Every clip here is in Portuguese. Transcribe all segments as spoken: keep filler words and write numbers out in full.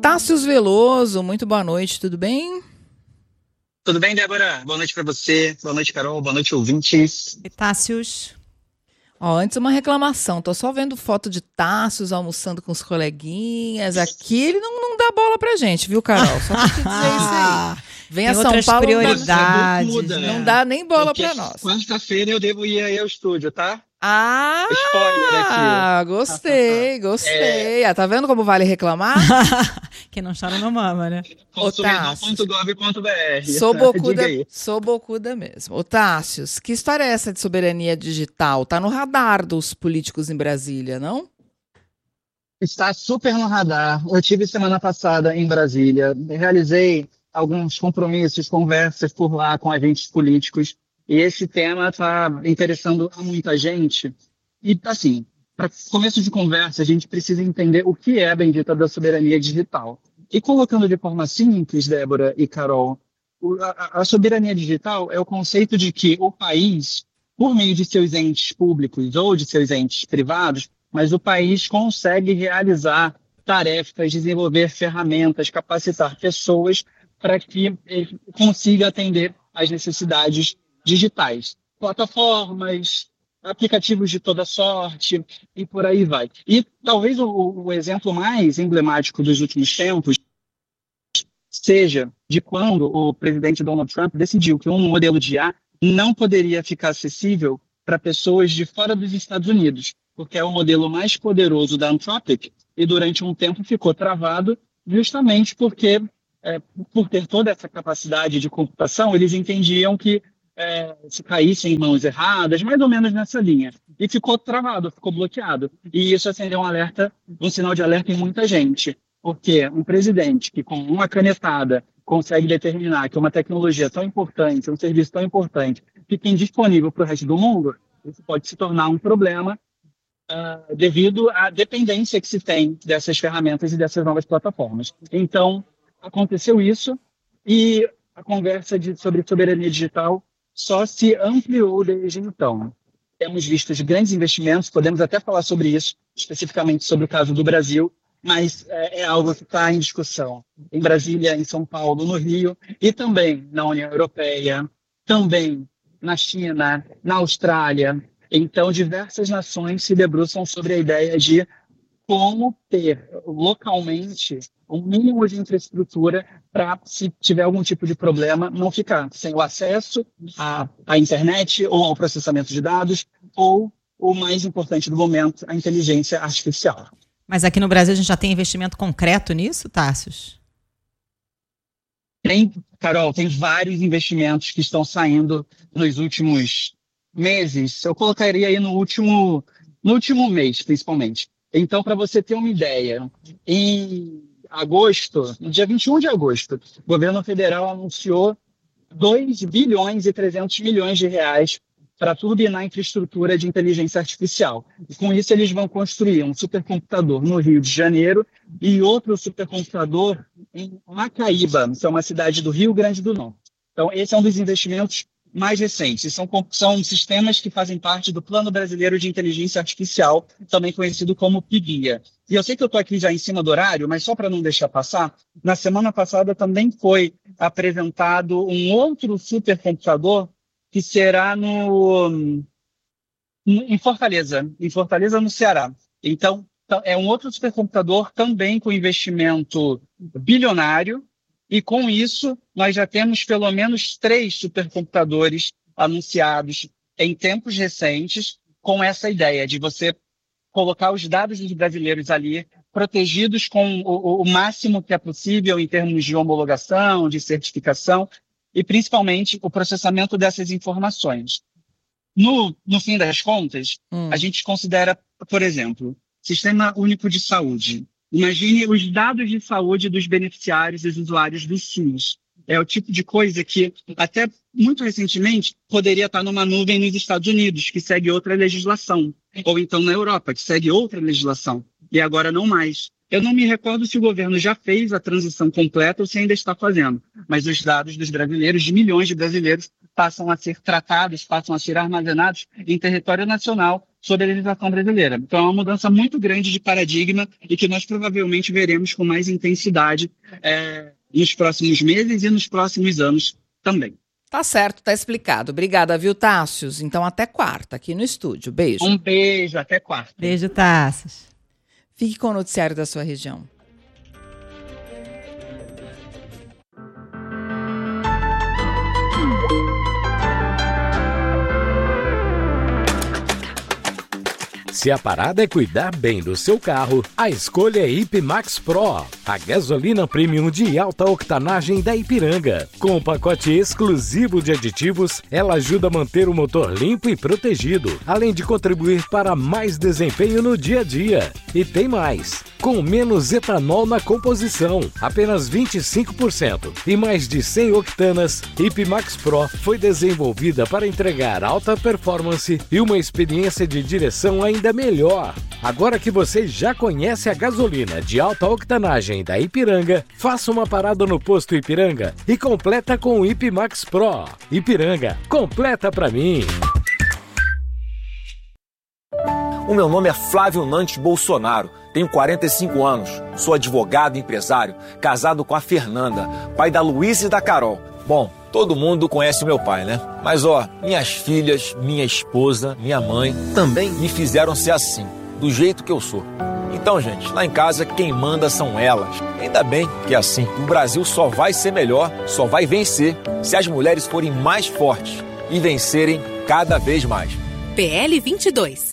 Tássius Veloso, muito boa noite, tudo bem? Tudo bem, Débora? Boa noite para você, boa noite, Carol, boa noite, ouvintes. E Tássius? Ó, antes uma reclamação, tô só vendo foto de Tássius almoçando com os coleguinhas aqui, ele não, não dá bola pra gente, viu, Carol? Só pra te dizer isso aí. Vem Tem a São outras Paulo, não dá- prioridades. Muda, né? não dá nem bola Porque pra nós. quarta-feira eu devo ir aí ao estúdio, tá? Ah, Spoiler aqui. gostei, gostei. Ah, tá vendo como vale reclamar? Quem não chora não mama, né? consumidor ponto gov ponto br. Sou Diga bocuda, aí. sou bocuda mesmo. Ô, Tássius, que história é essa de soberania digital? Tá no radar dos políticos em Brasília, não? Está super no radar. Eu tive semana passada em Brasília, realizei alguns compromissos, conversas por lá com agentes políticos, e esse tema está interessando a muita gente. E, assim, para começo de conversa, a gente precisa entender o que é a bendita da soberania digital. E colocando de forma simples, Débora e Carol, o- a, a soberania digital é o conceito de que o país, por meio de seus entes públicos ou de seus entes privados, mas o país consegue realizar tarefas, desenvolver ferramentas, capacitar pessoas para que ele consiga atender às necessidades digitais. Plataformas, aplicativos de toda sorte e por aí vai. E talvez o, o exemplo mais emblemático dos últimos tempos seja de quando o presidente Donald Trump decidiu que um modelo de I A não poderia ficar acessível para pessoas de fora dos Estados Unidos, porque é o modelo mais poderoso da Anthropic e durante um tempo ficou travado justamente porque, é, por ter toda essa capacidade de computação, eles entendiam que é, se caísse em mãos erradas, mais ou menos nessa linha. E ficou travado, ficou bloqueado. E isso acendeu um alerta, um sinal de alerta em muita gente. Porque um presidente que, com uma canetada, consegue determinar que uma tecnologia tão importante, um serviço tão importante, fique indisponível para o resto do mundo, isso pode se tornar um problema ah, devido à dependência que se tem dessas ferramentas e dessas novas plataformas. Então, aconteceu isso e a conversa de- sobre soberania digital só se ampliou desde então. Temos visto os grandes investimentos, podemos até falar sobre isso, especificamente sobre o caso do Brasil, mas é, é algo que está em discussão em Brasília, em São Paulo, no Rio, e também na União Europeia, também na China, na Austrália. Então, diversas nações se debruçam sobre a ideia de como ter localmente um mínimo de infraestrutura para, se tiver algum tipo de problema, não ficar sem o acesso à, à internet ou ao processamento de dados, ou, o mais importante do momento, a inteligência artificial. Mas aqui no Brasil a gente já tem investimento concreto nisso, Tássius? Tem, Carol, tem vários investimentos que estão saindo nos últimos meses. Eu colocaria aí no último, no último mês, principalmente. Então, para você ter uma ideia, em agosto, no dia vinte e um de agosto, o governo federal anunciou dois bilhões e trezentos milhões de reais para turbinar a infraestrutura de inteligência artificial. E com isso eles vão construir um supercomputador no Rio de Janeiro e outro supercomputador em Macaíba, que é uma cidade do Rio Grande do Norte. Então, esse é um dos investimentos mais recentes. São, com- são sistemas que fazem parte do Plano Brasileiro de Inteligência Artificial, também conhecido como PIBIA. E eu sei que eu estou aqui já em cima do horário, mas só para não deixar passar, na semana passada também foi apresentado um outro supercomputador que será no, no- em Fortaleza, em Fortaleza, no Ceará. Então, tá- é um outro supercomputador também com investimento bilionário, e com isso nós já temos pelo menos três supercomputadores anunciados em tempos recentes, com essa ideia de você colocar os dados dos brasileiros ali, protegidos com o, o- o máximo que é possível em termos de homologação, de certificação, e principalmente o processamento dessas informações. No, no fim das contas, Hum. a gente considera, por exemplo, Sistema Único de Saúde. Imagine os dados de saúde dos beneficiários e dos usuários do SUS. É o tipo de coisa que, até muito recentemente, poderia estar numa nuvem nos Estados Unidos, que segue outra legislação. Ou então na Europa, que segue outra legislação. E agora não mais. Eu não me recordo se o governo já fez a transição completa ou se ainda está fazendo. Mas os dados dos brasileiros, de milhões de brasileiros, passam a ser tratados, passam a ser armazenados em território nacional sobre a legislação brasileira. Então é uma mudança muito grande de paradigma e que nós provavelmente veremos com mais intensidade é, nos próximos meses e nos próximos anos também. Tá certo, tá explicado. Obrigada, viu, Tássios? Então até quarta aqui no estúdio. Beijo. Um beijo, até quarta. Beijo, Tássios. Fique com o noticiário da sua região. Se a parada é cuidar bem do seu carro, a escolha é Ipimax Pro, a gasolina premium de alta octanagem da Ipiranga. Com um pacote exclusivo de aditivos, ela ajuda a manter o motor limpo e protegido, além de contribuir para mais desempenho no dia a dia. E tem mais! Com menos etanol na composição, apenas vinte e cinco por cento, e mais de cem octanas, Ipimax Pro foi desenvolvida para entregar alta performance e uma experiência de direção ainda melhor. Agora que você já conhece a gasolina de alta octanagem da Ipiranga, faça uma parada no posto Ipiranga e completa com o Ipimax Pro. Ipiranga, completa pra mim! O meu nome é Flávio Nantes Bolsonaro, tenho quarenta e cinco anos, sou advogado e empresário, casado com a Fernanda, pai da Luísa e da Carol. Bom, todo mundo conhece o meu pai, né? Mas ó, minhas filhas, minha esposa, minha mãe também me fizeram ser assim, do jeito que eu sou. Então, gente, lá em casa quem manda são elas. Ainda bem que é assim. O Brasil só vai ser melhor, só vai vencer se as mulheres forem mais fortes e vencerem cada vez mais. P L vinte e dois.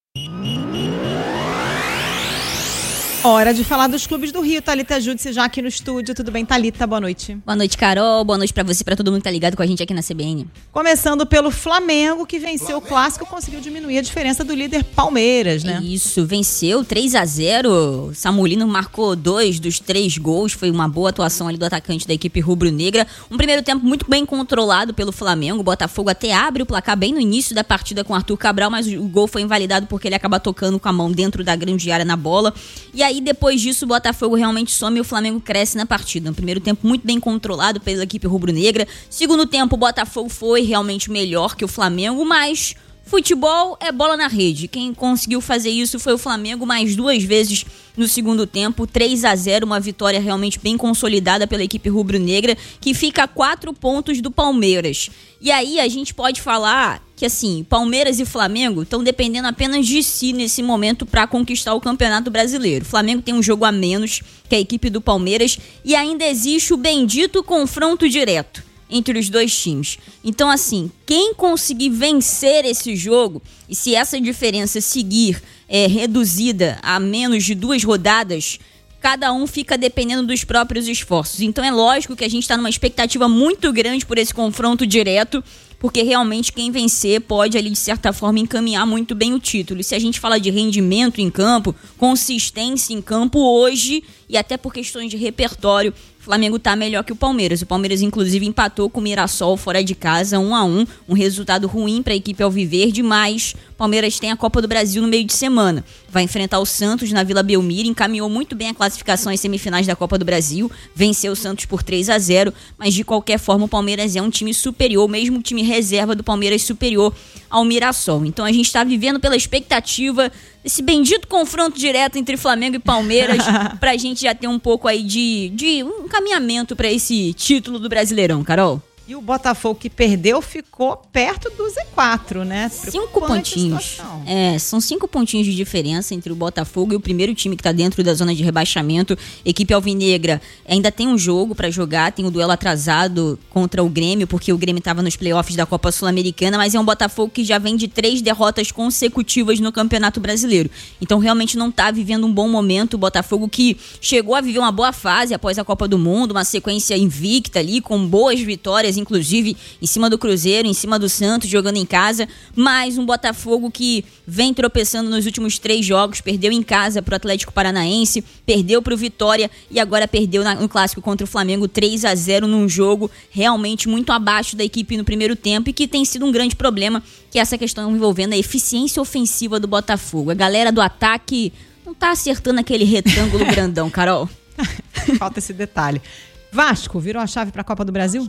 Hora de falar dos clubes do Rio. Thalita Júdice já aqui no estúdio. Tudo bem, Thalita? Boa noite. Boa noite, Carol. Boa noite pra você, pra todo mundo que tá ligado com a gente aqui na C B N. Começando pelo Flamengo, que venceu o Clássico e conseguiu diminuir a diferença do líder Palmeiras, né? Isso, venceu três a zero. Samulino marcou dois dos três gols. Foi uma boa atuação ali do atacante da equipe rubro-negra. Um primeiro tempo muito bem controlado pelo Flamengo. O Botafogo até abre o placar bem no início da partida com Arthur Cabral, mas o gol foi invalidado porque ele acaba tocando com a mão dentro da grande área na bola. E aí, depois disso, o Botafogo realmente some e o Flamengo cresce na partida. Um primeiro tempo muito bem controlado pela equipe rubro-negra. Segundo tempo, o Botafogo foi realmente melhor que o Flamengo, mas futebol é bola na rede. Quem conseguiu fazer isso foi o Flamengo mais duas vezes no segundo tempo. três a zero, uma vitória realmente bem consolidada pela equipe rubro-negra, que fica a quatro pontos do Palmeiras. E aí a gente pode falar que, assim, Palmeiras e Flamengo estão dependendo apenas de si nesse momento para conquistar o Campeonato Brasileiro. O Flamengo tem um jogo a menos que a equipe do Palmeiras e ainda existe o bendito confronto direto entre os dois times. Então, assim, quem conseguir vencer esse jogo, e se essa diferença seguir é, reduzida a menos de duas rodadas, cada um fica dependendo dos próprios esforços. Então é lógico que a gente está numa expectativa muito grande por esse confronto direto, porque realmente quem vencer pode ali, de certa forma, encaminhar muito bem o título. E se a gente fala de rendimento em campo, consistência em campo hoje, e até por questões de repertório, o Flamengo tá melhor que o Palmeiras. O Palmeiras, inclusive, empatou com o Mirassol fora de casa, um a um. Um resultado ruim para a equipe alviverde, mas o Palmeiras tem a Copa do Brasil no meio de semana. Vai enfrentar o Santos na Vila Belmiro, encaminhou muito bem a classificação às semifinais da Copa do Brasil, venceu o Santos por três a zero, mas de qualquer forma o Palmeiras é um time superior, mesmo o time reserva do Palmeiras superior ao Mirassol. Então a gente tá vivendo pela expectativa desse bendito confronto direto entre Flamengo e Palmeiras, pra gente já ter um pouco aí de, de um caminhamento pra esse título do Brasileirão, Carol. E o Botafogo, que perdeu, ficou perto do Z quatro, né? Cinco pontinhos. É, são cinco pontinhos de diferença entre o Botafogo e o primeiro time que tá dentro da zona de rebaixamento. Equipe alvinegra ainda tem um jogo pra jogar, tem o um duelo atrasado contra o Grêmio, porque o Grêmio tava nos playoffs da Copa Sul-Americana, mas é um Botafogo que já vem de três derrotas consecutivas no Campeonato Brasileiro. Então realmente não tá vivendo um bom momento. O Botafogo, que chegou a viver uma boa fase após a Copa do Mundo, uma sequência invicta ali, com boas vitórias, inclusive em cima do Cruzeiro, em cima do Santos, jogando em casa, mas um Botafogo que vem tropeçando nos últimos três jogos, perdeu em casa pro Atlético Paranaense, perdeu pro Vitória e agora perdeu no clássico contra o Flamengo três a zero, num jogo realmente muito abaixo da equipe no primeiro tempo, e que tem sido um grande problema, que é essa questão envolvendo a eficiência ofensiva do Botafogo. A galera do ataque não tá acertando aquele retângulo grandão, Carol. Falta esse detalhe. Vasco, virou a chave pra Copa do Brasil?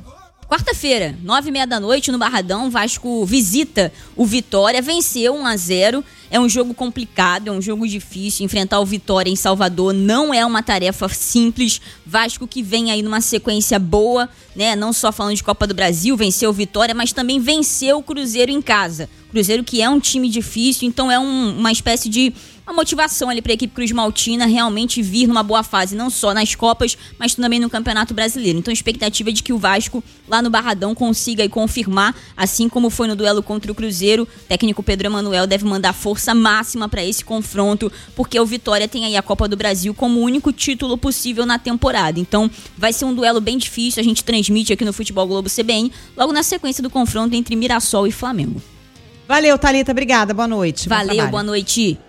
Quarta-feira, nove e meia da noite, no Barradão, Vasco visita o Vitória, venceu um a zero. É um jogo complicado, é um jogo difícil. Enfrentar o Vitória em Salvador não é uma tarefa simples. Vasco que vem aí numa sequência boa, né? Não só falando de Copa do Brasil, venceu o Vitória, mas também venceu o Cruzeiro em casa. Cruzeiro que é um time difícil, então é um, uma espécie de uma motivação ali para a equipe Cruz Maltina realmente vir numa boa fase, não só nas Copas, mas também no Campeonato Brasileiro. Então a expectativa é de que o Vasco lá no Barradão consiga aí confirmar, assim como foi no duelo contra o Cruzeiro. O técnico Pedro Emanuel deve mandar força máxima para esse confronto, porque o Vitória tem aí a Copa do Brasil como único título possível na temporada. Então vai ser um duelo bem difícil, a gente transmite aqui no Futebol Globo C B N, logo na sequência do confronto entre Mirassol e Flamengo. Valeu, Thalita, obrigada, boa noite. Valeu, boa noite.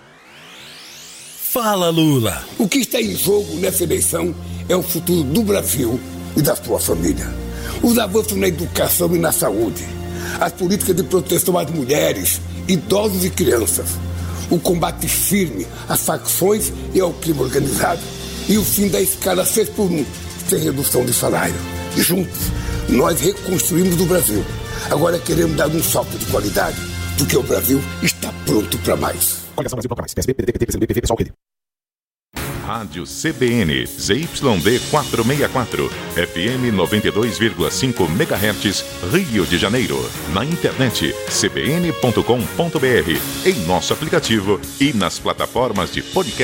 Fala, Lula. O que está em jogo nessa eleição é o futuro do Brasil e da sua família. Os avanços na educação e na saúde, as políticas de proteção às mulheres, idosos e crianças, o combate firme às facções e ao crime organizado e o fim da escala seis por um, sem redução de salário. Juntos, nós reconstruímos o Brasil. Agora queremos dar um salto de qualidade, porque o Brasil está pronto para mais. Coligação Brasil Bloco Mais, P S B, P D T, P T, P C D B, P V, Pessoal, P D. Rádio C B N, Z Y D quatrocentos e sessenta e quatro, F M noventa e dois vírgula cinco megahertz, Rio de Janeiro. Na internet, c b n ponto com ponto b r, em nosso aplicativo e nas plataformas de podcast.